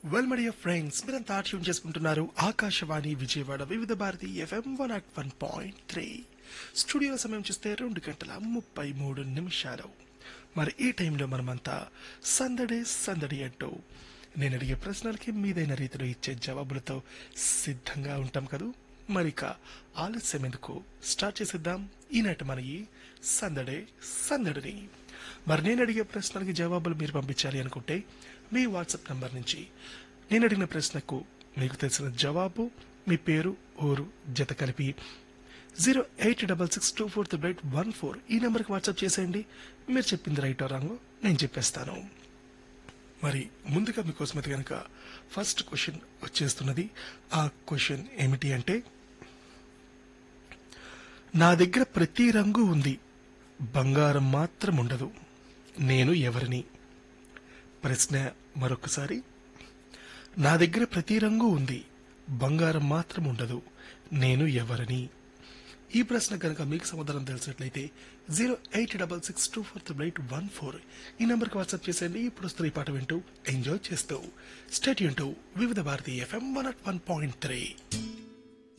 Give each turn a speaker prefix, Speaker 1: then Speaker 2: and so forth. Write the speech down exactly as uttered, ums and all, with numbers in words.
Speaker 1: Well my dear friends, మీరంతా tune చేసుకుంటున్నారు ఆకాశవాణి విజయవాడ వివిధ Bharati FM one at one point three. Studio సమయం చూస్తే రెండు గంటల ముప్పై మూడు నిమిషాలు. మరి ఈ టైంలో మనమంతా సందడి సందడి అంటూ నేను అడిగే ప్రశ్నలకి మీదైన రీతిలో ఇచ్చే జవాబులతో సిద్ధంగా ఉంటాం కదూ. మరిక ఆలస్యం ఎందుకు, స్టార్ట్ చేసేద్దాం ఈనాటి మన ఈ సందడే సందడిని. మరి నేను అడిగే ప్రశ్నలకి జవాబులు మీరు పంపించాలి అనుకుంటే మీ వాట్సాప్ నంబర్ నుంచి నేను అడిగిన ప్రశ్నకు మీకు తెలిసిన జవాబు, మీ పేరు, ఊరు జత కలిపి zero eight double six two four triple eight one four ఈ నెంబర్కి వాట్సాప్ చేసేయండి. మీరు చెప్పింది రైటో రాంగో నేను చెప్పేస్తాను. మరి ముందుగా మీకోసం అయితే కనుక ఫస్ట్ క్వశ్చన్ వచ్చేస్తున్నది. ఆ క్వశ్చన్ ఏమిటి అంటే, నా దగ్గర ప్రతి రంగు ఉంది, బంగారం మాత్రం ఉండదు, నేను ఎవరిని? ప్రశ్న మరొకసారి. నా దగ్గర ప్రతి రంగు ఉంది, బంగారం మాత్రం ఉండదు, నేను ఎవరిని? ఈ ప్రశ్న కనుక మీకు సమాధానం తెలిసినట్లయితే zero eight double six two four triple eight one four ఈ నెంబర్కి వాట్సాప్ చేసేయండి. ఇప్పుడు వస్తున్న ఈ పాట వింటూ ఎంజాయ్ చేస్తూ స్టేట్ యూన్ టు వివిధ Bharati FM one at one point three.